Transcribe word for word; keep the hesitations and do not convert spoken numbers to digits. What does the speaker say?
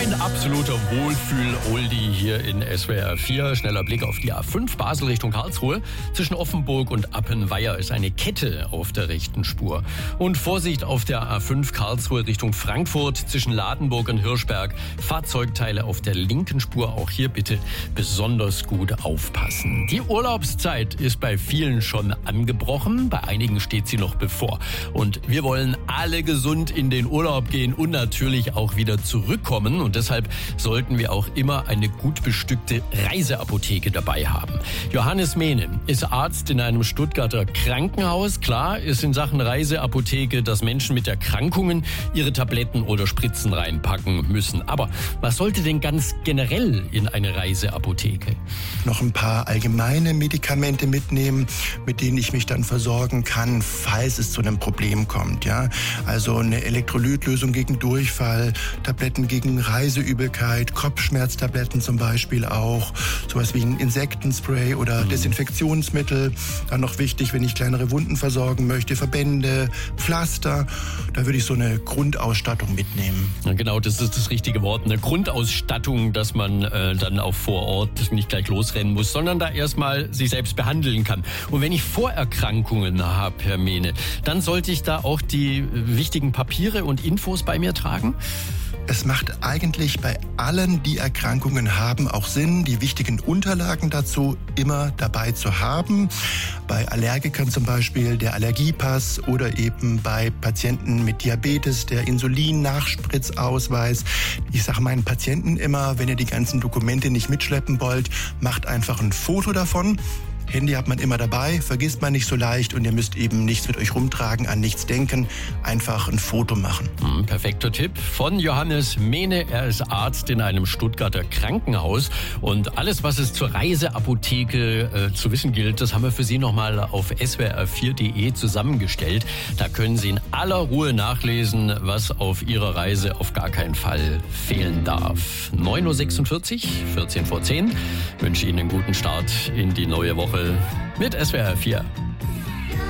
Ein absoluter Wohlfühl-Oldie hier in S W R vier. Schneller Blick auf die A fünf Basel Richtung Karlsruhe. Zwischen Offenburg und Appenweier ist eine Kette auf der rechten Spur. Und Vorsicht auf der A fünf Karlsruhe Richtung Frankfurt zwischen Ladenburg und Hirschberg. Fahrzeugteile auf der linken Spur. Auch hier bitte besonders gut aufpassen. Die Urlaubszeit ist bei vielen schon angebrochen. Bei einigen steht sie noch bevor. Und wir wollen alle gesund in den Urlaub gehen und natürlich auch wieder zurückkommen. Und deshalb sollten wir auch immer eine gut bestückte Reiseapotheke dabei haben. Johannes Mehne ist Arzt in einem Stuttgarter Krankenhaus. Klar ist in Sachen Reiseapotheke, dass Menschen mit Erkrankungen ihre Tabletten oder Spritzen reinpacken müssen. Aber was sollte denn ganz generell in eine Reiseapotheke? Noch ein paar allgemeine Medikamente mitnehmen, mit denen ich mich dann versorgen kann, falls es zu einem Problem kommt. Ja? Also eine Elektrolytlösung gegen Durchfall, Tabletten gegen Reiseübelkeit, Kopfschmerztabletten zum Beispiel auch, sowas wie ein Insektenspray oder mhm. Desinfektionsmittel. Dann noch wichtig, wenn ich kleinere Wunden versorgen möchte, Verbände, Pflaster. Da würde ich so eine Grundausstattung mitnehmen. Ja, genau, das ist das richtige Wort. Eine Grundausstattung, dass man äh, dann auch vor Ort nicht gleich losrennen muss, sondern da erstmal sich selbst behandeln kann. Und wenn ich Vorerkrankungen habe, Herr Mehne, dann sollte ich da auch die wichtigen Papiere und Infos bei mir tragen? Es macht eigentlich bei allen, die Erkrankungen haben, auch Sinn, die wichtigen Unterlagen dazu immer dabei zu haben. Bei Allergikern zum Beispiel der Allergiepass oder eben bei Patienten mit Diabetes der Insulin-Nachspritzausweis. Ich sage meinen Patienten immer, wenn ihr die ganzen Dokumente nicht mitschleppen wollt, macht einfach ein Foto davon. Handy hat man immer dabei, vergisst man nicht so leicht und ihr müsst eben nichts mit euch rumtragen, an nichts denken, einfach ein Foto machen. Hm, perfekter Tipp von Johannes Mehne. Er ist Arzt in einem Stuttgarter Krankenhaus und alles, was es zur Reiseapotheke äh, zu wissen gilt, das haben wir für Sie nochmal auf S W R vier punkt de zusammengestellt. Da können Sie in aller Ruhe nachlesen, was auf Ihrer Reise auf gar keinen Fall fehlen darf. neun Uhr sechsundvierzig, vierzehn vor zehn. Ich wünsche Ihnen einen guten Start in die neue Woche mit S W R vier.